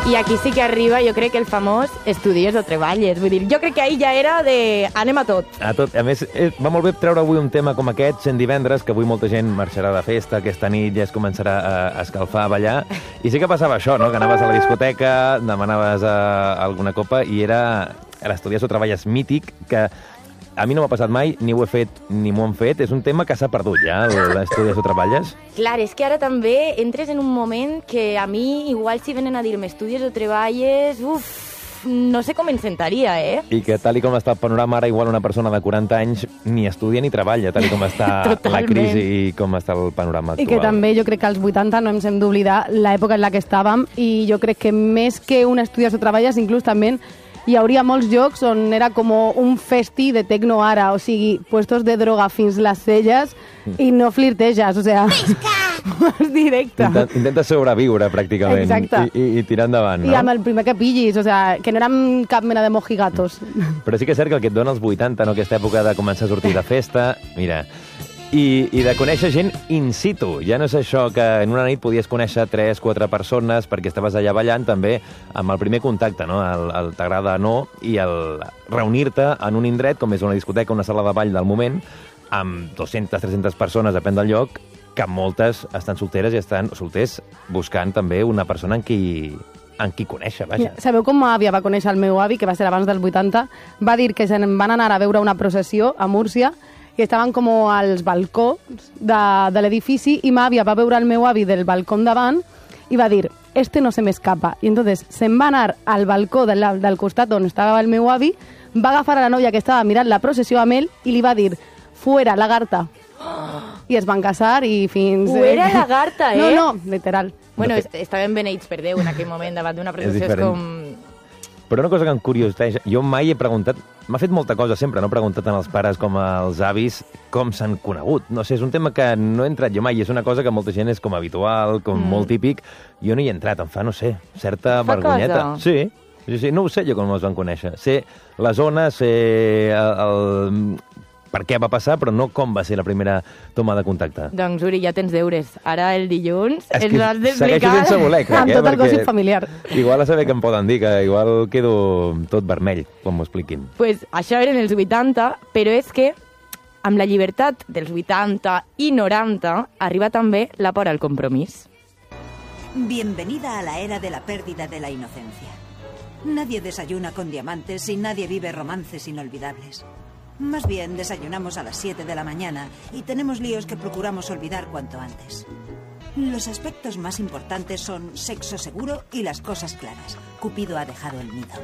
I aquí sí que arriba, jo crec que el famós estudies o treballes. Vull dir, jo crec que ahir ja era de anem a tot. A tot. A més, va molt bé treure avui un tema com aquest, sent divendres, que avui molta gent marxarà de festa, aquesta nit ja es començarà a escalfar, a ballar. I sí que passava això, no?, que anaves a la discoteca, demanaves alguna copa i era l'estudies o treballes mític, que a mi no m'ha passat mai, ni ho he fet ni m'ho han fet. És un tema que s'ha perdut ja, l'estudies o treballes. Clar, és que ara també entres en un moment que a mi, igual si venen a dir-me estudies o treballes, no sé com em sentaria, I que tal com està el panorama ara, igual una persona de 40 anys ni estudia ni treballa, tal com està la crisi i com està el panorama actual. I que també jo crec que als 80 no ens hem d'oblidar l'època en la que estàvem, i jo crec que més que un estudies o treballes, inclús també hi hauria molts llocs on era com un festi de tecno ara, o sigui, puestos de droga fins les celles i no flirteges, o sigui, és directe. Intenta sobreviure, pràcticament. Exacte. I tirar endavant, no? I amb el primer que pillis, o sigui, que no érem cap mena de mojigatos. Però sí que és cert que el que et dona els 80, no?, aquesta època de començar a sortir de festa, mira, i de conèixer gent in situ. Ja no és això que en una nit podies conèixer 3, 4 persones perquè estaves allà ballant, també amb el primer contacte, no?, el t'agrada no, i el reunir-te en un indret, com és una discoteca, una sala de ball del moment, amb 200, 300 persones, depèn del lloc, que moltes estan solteres i estan solters buscant també una persona en qui conèixer, vaja. Sabeu com ma àvia va conèixer el meu avi, que va ser abans dels 80? Va dir que se'n van anar a veure una processió a Múrcia i estaven com als balcons de l'edifici, i ma àvia va veure el meu avi del balcó davant i va dir, este no se me escapa. I entonces se'n va anar al balcó del costat on estava el meu avi, va agafar a la novia que estava mirant la processió amb ell i li va dir, fuera, lagarta. I es van casar i fins... Fuera, lagarta, No, literal. Bueno, estaven beneïts per Déu en aquell moment davant d'una processió, és com... Però una cosa que em curiositeix, jo mai he preguntat, m'ha fet molta cosa sempre, no he preguntat tant als pares com als avis com s'han conegut. No sé, és un tema que no he entrat jo mai, és una cosa que molta gent és com habitual, com molt típic. Jo no hi he entrat, em fa, no sé, certa vergonyeta. Cosa? Sí, no ho sé jo com es van conèixer. Sé la zona, sé per què va passar, però no com va ser la primera toma de contacte. Doncs, Uri, ja tens deures. Ara, el dilluns, ens has d'explicar... Segueixo sense voler, crec, amb tot el gossip familiar. Igual a saber què em poden dir, que igual quedo tot vermell, quan m'ho expliquin. Pues això eren els 80, però és que amb la llibertat dels 80 i 90 arriba també la por al compromís. Bienvenida a la era de la pérdida de la inocencia. Nadie desayuna con diamantes y nadie vive romances inolvidables. Más bien desayunamos a las 7 de la mañana y tenemos líos que procuramos olvidar cuanto antes. Los aspectos más importantes son sexo seguro y las cosas claras. Cupido ha dejado el nido.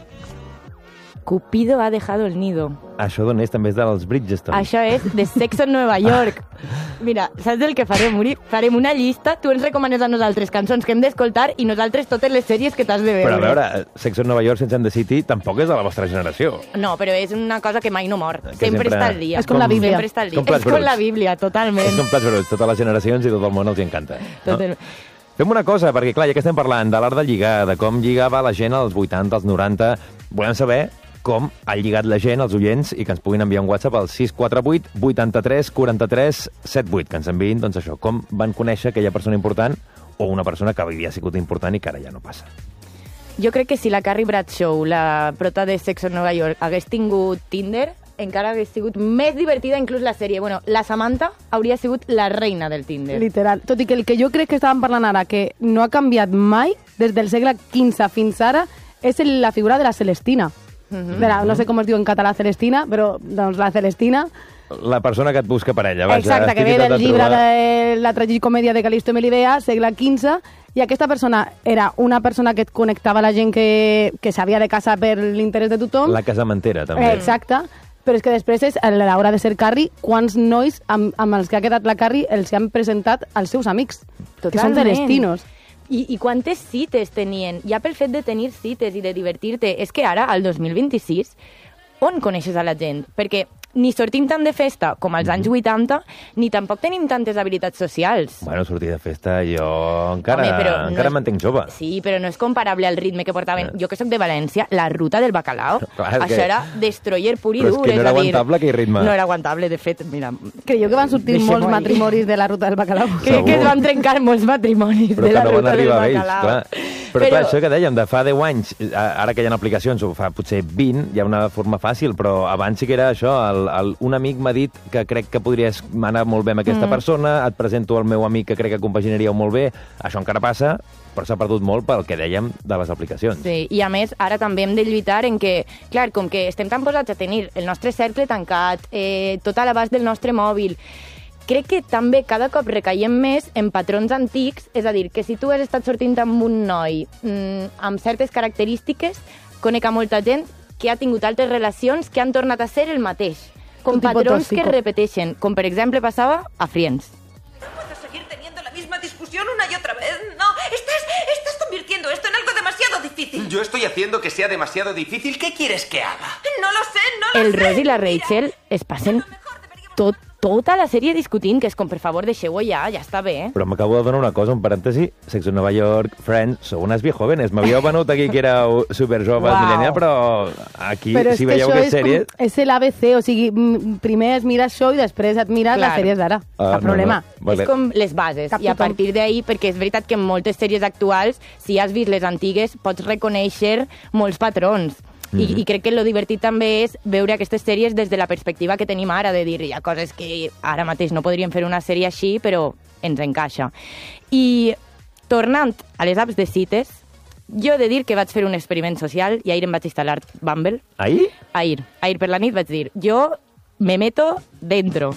Cupido ha dejado el nido. Això d'on és? També és dels Bridgestone. Això és de Sexo en Nueva York. Mira, saps el que farem, Uri? Farem una llista, tu ens recomanes a nosaltres cançons que hem d'escoltar i nosaltres totes les sèries que t'has de veure. Però a veure, Sexo en Nova York sense And the City tampoc és de la vostra generació. No, però és una cosa que mai no mor. Sempre està al dia. És com la Bíblia. Sempre està al dia. És com la Bíblia, totalment. És com plats bruts, totes les generacions i tot el món els encanta. No? Fem una cosa, perquè clar, ja que estem parlant de l'art de lligar, de com lligava la gent als 80, als 90, volem saber com ha lligat la gent, els oients, i que ens puguin enviar un WhatsApp al 648 83 43 78, que ens enviïn, doncs això, com van conèixer aquella persona important o una persona que havia sigut important i que ara ja no passa. Jo crec que si la Carrie Bradshaw, la prota de Sex en Nova York, hagués tingut Tinder, encara hagués sigut més divertida inclús la sèrie. Bueno, la Samantha hauria sigut la reina del Tinder. Literal. Tot i que el que jo crec que estàvem parlant ara, que no ha canviat mai, des del segle XV fins ara, és la figura de la Celestina. No sé com es diu en català Celestina, però doncs la Celestina... La persona que et busca parella. Vaja, exacte, que ve del llibre de la tragicomèdia de Calisto i Melibea, segle XV, i aquesta persona era una persona que et connectava la gent que s'havia de casar per l'interès de tothom. La casamentera, també. Exacte. Però és que després, a l'hora de ser Carrie, quants nois amb els que ha quedat la Carrie els han presentat als seus amics, totalment, que són celestinos. I quantes cites tenien? Ja pel fet de tenir cites i de divertir-te. És que ara, al 2026, on coneixes a la gent? Perquè ni sortim tant de festa com als anys 80, ni tampoc tenim tantes habilitats socials. Bueno, sortir de festa jo encara mantenc jove. Sí, però no és comparable al ritme que portaven. Jo que sóc de València, la ruta del bacalao, això era destroyer pur i dur. Però és que no era aguantable aquell ritme. No era aguantable, de fet, mira... Creieu que van sortir molts matrimonis de la ruta del bacalao? Crec que es van trencar molts matrimonis de la ruta del bacalao. Però que no van arribar a ells, clar. Però clar, això que dèiem, de fa 10 anys, ara que hi ha aplicacions, o fa potser 20, hi ha una forma fàcil, però abans sí que era això, un amic m'ha dit que crec que podries anar molt bé amb aquesta persona, et presento el meu amic que crec que compaginaríeu molt bé, això encara passa, però s'ha perdut molt pel que dèiem de les aplicacions. Sí, i a més, ara també hem de lluitar en que, clar, com que estem tan posats a tenir el nostre cercle tancat, tot a l'abast del nostre mòbil, crec que també cada cop recaiem més en patrons antics, és a dir, que si tu has estat sortint amb un noi amb certes característiques, conec a molta gent que ha tingut altres relacions que han tornat a ser el mateix, com patrons que es repeteixen, com per exemple passava a Friends. Discusión una y otra vez. No, estás convirtiendo esto en algo demasiado difícil. Yo estoy haciendo que sea demasiado difícil. ¿Qué quieres que haga? No lo sé, no lo sé. El Ross i la Rachel es passen tota la sèrie discutint, que és com, per favor, deixeu-ho ja està bé. Però m'acabo de donar una cosa, un parèntesi, Sexo en Nova York, Friends, sou unes viejóvenes. M'havíeu venut aquí que éreu superjoves, millennials, però aquí, però si veieu que sèries... És l'ABC, o sigui, primer es mira això i després et mires les sèries d'ara. Cap problema. És com les bases, i a partir d'ahir, perquè és veritat que en moltes sèries actuals, si has vist les antigues, pots reconèixer molts patrons. I crec que lo divertit també és veure aquestes sèries des de la perspectiva que tenim ara, de dir, hi ha coses que ara mateix no podríem fer una sèrie així, però ens encaixa. I tornant a les apps de cites, jo he de dir que vaig fer un experiment social i ahir em vaig instal·lar Bumble. Ahir? Ahir per la nit vaig dir, jo me meto dentro.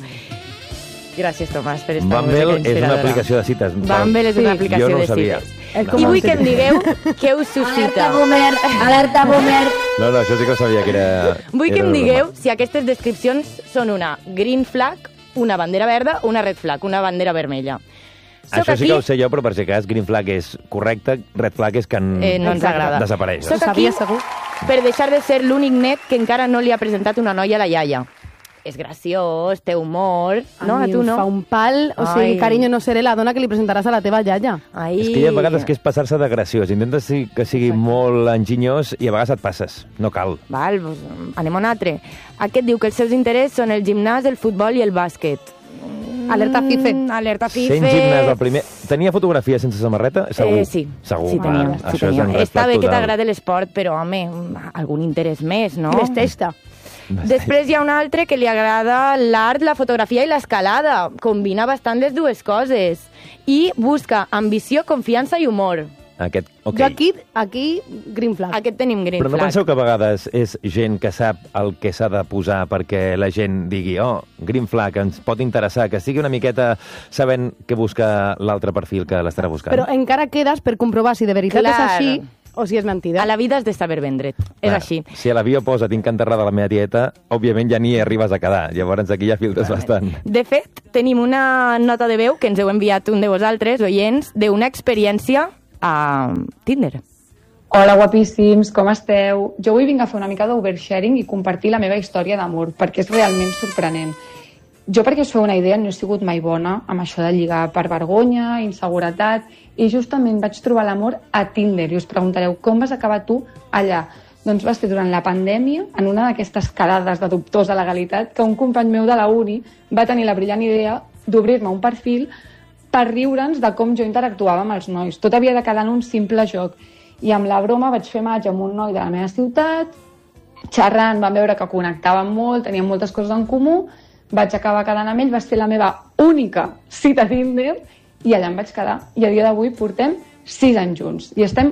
Gràcies, Tomàs, per esta Bumble és una aplicació de cites. Bumble és una aplicació de cites. I vull que em digueu què us suscita. Alerta boomer. No, això sí que ho sabia que era... Vull que em digueu si aquestes descripcions són una green flag, una bandera verda o una red flag, una bandera vermella. Això sí que ho sé jo, però per si cas green flag és correcte, red flag és que no ens agrada. Desapareix. Soc aquí per deixar de ser l'únic net que encara no li ha presentat una noia a la iaia. És graciós, té humor... No, a tu no. Fa un pal, o sigui, carinyo, no seré la dona que li presentaràs a la teva iaia. És que hi ha vegades que és passar-se de graciós. Intentes que sigui molt enginyós i a vegades et passes. No cal. Val, doncs anem a un altre. Aquest diu que els seus interessos són el gimnàs, el futbol i el bàsquet. Alerta FIFE. Alerta FIFE. Sent gimnàs el primer... Tenia fotografia sense samarreta? Segur. Sí. Segur. Sí, tenia. Això és en està bé que t'agrada l'esport, però, home, algun interès més, no? Més testa. Després hi ha un altre que li agrada l'art, la fotografia i l'escalada. Combina bastant les dues coses. I busca ambició, confiança i humor. Okay. Jo aquí, green flag. Aquest tenim green flag. Però no penseu que a vegades és gent que sap el que s'ha de posar perquè la gent digui green flag, ens pot interessar, que sigui una miqueta sabent què busca l'altre perfil que l'estarà buscant. Però encara quedes per comprovar si de veritat és així o si és mentida. A la vida has de saber vendre't. És així. Si a l'avió posa tinc enterrada la meva tieta, òbviament ja ni arribes a quedar. Llavors aquí ja filtres bastant. De fet, tenim una nota de veu que ens heu enviat un de vosaltres, oients, d'una experiència a Tinder. Hola, guapíssims, com esteu? Jo avui vinc a fer una mica d'oversharing i compartir la meva història d'amor, perquè és realment sorprenent. Jo, perquè us feu una idea, no he sigut mai bona amb això de lligar per vergonya, inseguretat, i justament vaig trobar l'amor a Tinder. I us preguntareu, com vas acabar tu allà? Doncs va ser durant la pandèmia, en una d'aquestes calades de dubtosa legalitat, que un company meu de la uni va tenir la brillant idea d'obrir-me un perfil per riure'ns de com jo interactuava amb els nois. Tot havia de quedar en un simple joc. I amb la broma vaig fer match amb un noi de la meva ciutat, xerrant, vam veure que connectàvem molt, teníem moltes coses en comú, vaig acabar quedant amb ell, va ser la meva única cita a Tinder i allà em vaig quedar. I a dia d'avui portem 6 anys junts i estem